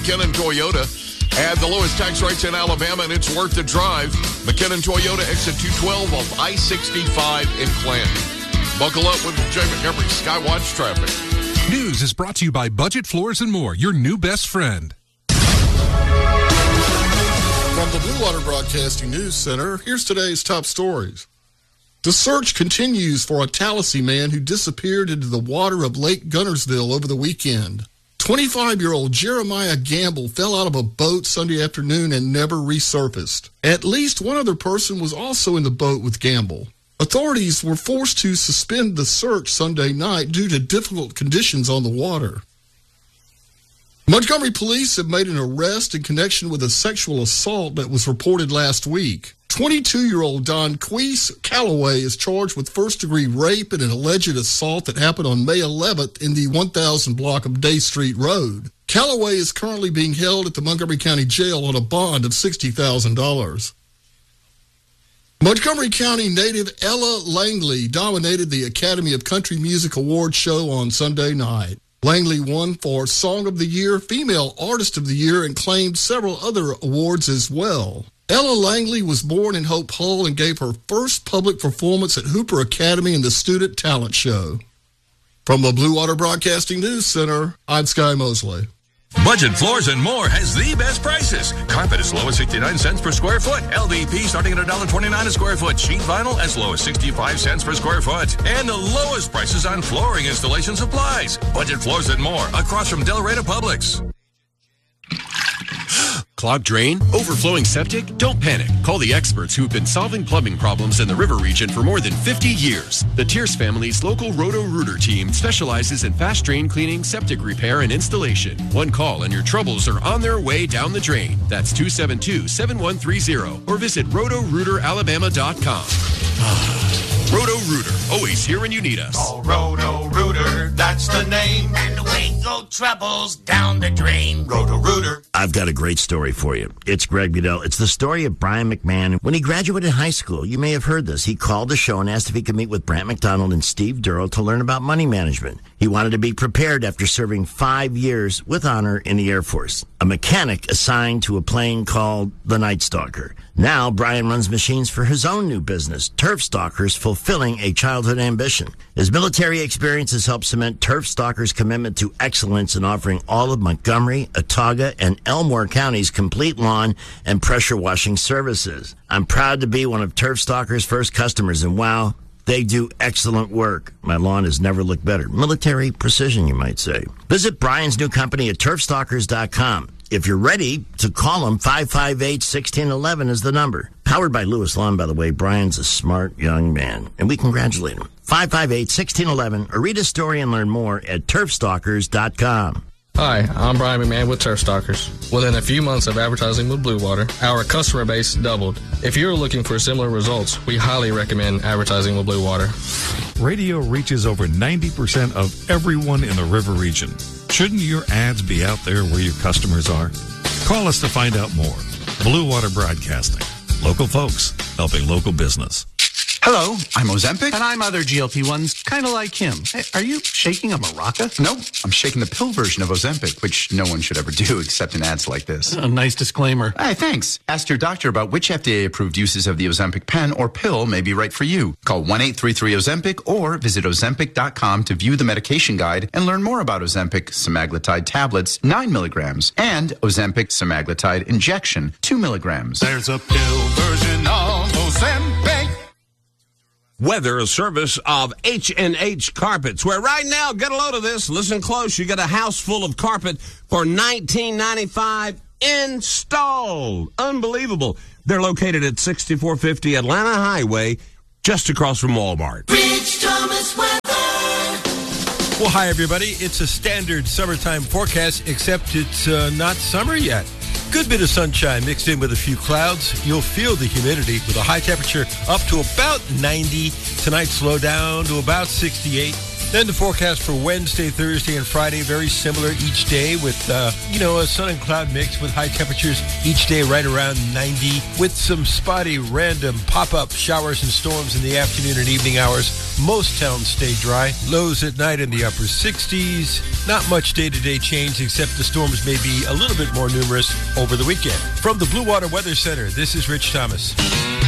McKinnon Toyota. Add the lowest tax rates in Alabama, and it's worth the drive. McKinnon Toyota, exit 212 off I-65 in Clanton. Buckle up with Jay Montgomery Skywatch Traffic. News is brought to you by Budget Floors and More, your new best friend. From the Blue Water Broadcasting News Center, here's today's top stories. The search continues for a Tallahassee man who disappeared into the water of Lake Gunnersville over the weekend. 25-year-old Jeremiah Gamble fell out of a boat Sunday afternoon and never resurfaced. At least one other person was also in the boat with Gamble. Authorities were forced to suspend the search Sunday night due to difficult conditions on the water. Montgomery police have made an arrest in connection with a sexual assault that was reported last week. 22-year-old Don Queese Calloway is charged with first-degree rape and an alleged assault that happened on May 11th in the 1000 block of Day Street Road. Calloway is currently being held at the Montgomery County Jail on a bond of $60,000. Montgomery County native Ella Langley dominated the Academy of Country Music Awards show on Sunday night. Langley won for Song of the Year, Female Artist of the Year, and claimed several other awards as well. Ella Langley was born in Hope Hull and gave her first public performance at Hooper Academy in the Student Talent Show. From the Blue Water Broadcasting News Center, I'm Sky Mosley. Budget Floors and More has the best prices. Carpet as low as 69 cents per square foot. LVP starting at $1.29 a square foot. Sheet vinyl as low as 65 cents per square foot. And the lowest prices on flooring installation supplies. Budget Floors and More across from Del Rey to Publix. Clogged drain? Overflowing septic? Don't panic. Call the experts who've been solving plumbing problems in the river region for more than 50 years. The Tierce family's local Roto-Rooter team specializes in fast drain cleaning, septic repair, and installation. One call and your troubles are on their way down the drain. That's 272-7130 or visit rotorooteralabama.com. Roto-Rooter, always here when you need us. Oh, Roto-Rooter, that's the name. And away go troubles down the drain. Roto-Rooter. I've got a great story for you. It's Greg Goodell. It's the story of Brian McMahon. When he graduated high school, you may have heard this. He called the show and asked if he could meet with Brant McDonald and Steve Durrell to learn about money management. He wanted to be prepared after serving 5 years with honor in the Air Force. A mechanic assigned to a plane called the Night Stalker. Now, Brian runs machines for his own new business, Turf Stalkers, fulfilling a childhood ambition. His military experience has helped cement Turf Stalkers' commitment to excellence in offering all of Montgomery, Autauga, and Elmore counties complete lawn and pressure washing services. I'm proud to be one of Turf Stalkers' first customers, and wow, they do excellent work. My lawn has never looked better. Military precision, you might say. Visit Brian's new company at turfstalkers.com. If you're ready to call him, 558-1611 is the number. Powered by Lewis Lawn, by the way. Brian's a smart young man, and we congratulate him. 558-1611, or read his story and learn more at turfstalkers.com. Hi, I'm Brian McMahon with Turf Stalkers. Within a few months of advertising with Blue Water, our customer base doubled. If you're looking for similar results, we highly recommend advertising with Blue Water. Radio reaches over 90% of everyone in the river region. Shouldn't your ads be out there where your customers are? Call us to find out more. Blue Water Broadcasting. Local folks helping local business. Hello, I'm Ozempic. And I'm other GLP-1s, kind of like him. Hey, are you shaking a maraca? No, I'm shaking the pill version of Ozempic, which no one should ever do except in ads like this. A nice disclaimer. Hey, thanks. Ask your doctor about which FDA-approved uses of the Ozempic pen or pill may be right for you. Call 1-833-OZEMPIC or visit Ozempic.com to view the medication guide and learn more about Ozempic semaglutide tablets, 9 milligrams, and Ozempic semaglutide injection, 2 milligrams. There's a pill version of Ozempic. Weather, a service of H&H Carpets, where right now, get a load of this, listen close, you get a house full of carpet for $19.95 installed. Unbelievable. They're located at 6450 Atlanta Highway, just across from Walmart. Rich Thomas weather. Well, hi, everybody. It's a standard summertime forecast, except it's not summer yet. Good bit of sunshine mixed in with a few clouds. You'll feel the humidity with a high temperature up to about 90. Tonight, slow down to about 68. Then the forecast for Wednesday, Thursday, and Friday, very similar each day with, a sun and cloud mix with high temperatures each day right around 90 with some spotty, random pop-up showers and storms in the afternoon and evening hours. Most towns stay dry. Lows at night in the upper 60s. Not much day-to-day change except the storms may be a little bit more numerous over the weekend. From the Blue Water Weather Center, this is Rich Thomas.